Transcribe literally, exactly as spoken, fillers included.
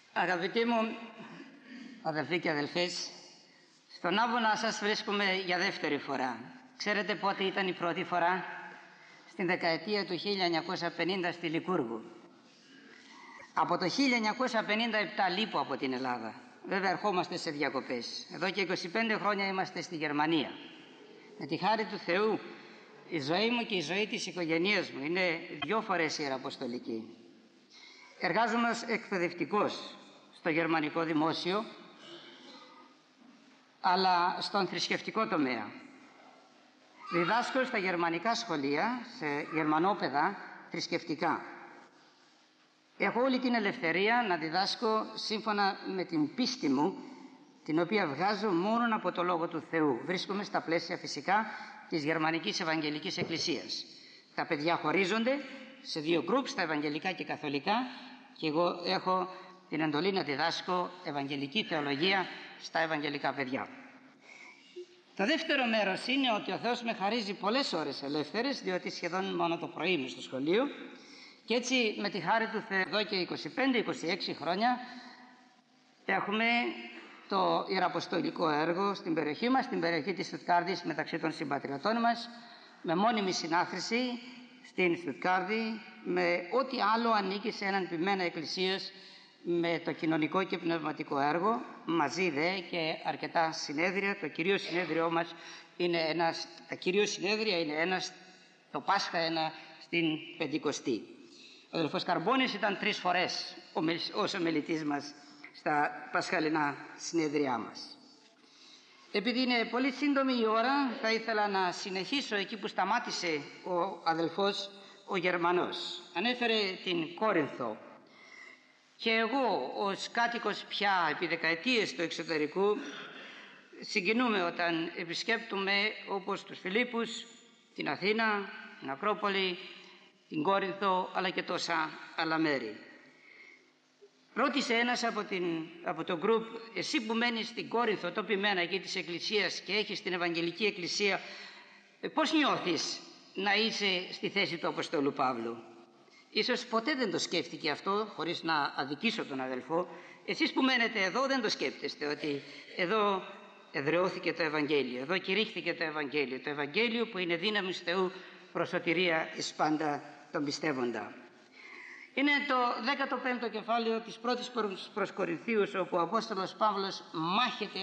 Αγαπητοί μου αδελφοί και αδελφές, στον Άβωνα σας βρίσκομαι για δεύτερη φορά. Ξέρετε πότε ήταν η πρώτη φορά? Στην δεκαετία του χίλια εννιακόσια πενήντα στη Λικούργου. Από το χίλια εννιακόσια πενήντα επτά λείπω από την Ελλάδα. Βέβαια ερχόμαστε σε διακοπές. Εδώ και είκοσι πέντε χρόνια είμαστε στη Γερμανία. Με τη χάρη του Θεού η ζωή μου και η ζωή της οικογένειας μου είναι δυο φορές ιεραποστολική. Εργάζομαι ως εκπαιδευτικός στο γερμανικό δημόσιο, αλλά στον θρησκευτικό τομέα. Διδάσκω στα γερμανικά σχολεία, σε γερμανόπαιδα θρησκευτικά. Έχω όλη την ελευθερία να διδάσκω σύμφωνα με την πίστη μου, την οποία βγάζω μόνο από το Λόγο του Θεού. Βρίσκομαι στα πλαίσια φυσικά της Γερμανικής Ευαγγελικής Εκκλησίας. Τα παιδιά χωρίζονται σε δύο γκρουπ, τα Ευαγγελικά και Καθολικά, και εγώ έχω την εντολή να διδάσκω Ευαγγελική Θεολογία στα Ευαγγελικά παιδιά. Το δεύτερο μέρος είναι ότι ο Θεός με χαρίζει πολλές ώρες ελεύθερες, διότι σχεδόν μόνο το πρωί είμαι στο σχολείο, και έτσι με τη χάρη του Θεού εδώ και είκοσι πέντε είκοσι έξι χρόνια έχουμε το ιεραποστολικό έργο στην περιοχή μας, στην περιοχή της Στουτγκάρδης, μεταξύ των συμπατριωτών μας, με μόνιμη συνάθρηση στην Στουτγκάρδη, με ό,τι άλλο ανήκει σε έναν ποιμένα εκκλησίας, με το κοινωνικό και πνευματικό έργο, μαζί δε και αρκετά συνέδρια. Το κυρίω συνέδριό μας είναι ένας, τα κυρίω συνέδρια είναι ένας, το Πάσχα ένα στην Πεντηκοστή. Ο αδελφός Καρμπώνης ήταν τρεις φορές ως ομιλητής μας στα πασχαλινά συνέδριά μας. Επειδή είναι πολύ σύντομη η ώρα, θα ήθελα να συνεχίσω εκεί που σταμάτησε ο αδελφός ο Γερμανός. Ανέφερε την Κόρινθο. Και εγώ ως κάτοικος πια επί δεκαετίες του εξωτερικού συγκινούμε όταν επισκέπτομαι όπως τους Φιλίππους, την Αθήνα, την Ακρόπολη, την Κόρινθο, αλλά και τόσα άλλα μέρη. Ρώτησε ένας από, την, από το γκρουπ, εσύ που μένεις στην Κόρινθο, το ποιμένα εκεί της Εκκλησίας και έχεις την Ευαγγελική Εκκλησία, πώς νιώθεις να είσαι στη θέση του Αποστόλου Παύλου? Ίσως ποτέ δεν το σκέφτηκε αυτό, χωρίς να αδικήσω τον αδελφό. Εσείς που μένετε εδώ δεν το σκέπτεστε, ότι εδώ εδραιώθηκε το Ευαγγέλιο, εδώ κηρύχθηκε το Ευαγγέλιο, το Ευαγγέλιο που είναι δύναμη Θεού προς σωτηρία εις πάντα τον πιστεύοντα. Είναι το δέκατο πέμπτο κεφάλαιο της πρώτης προς Κορινθίους, όπου ο Απόστολος Παύλος μάχεται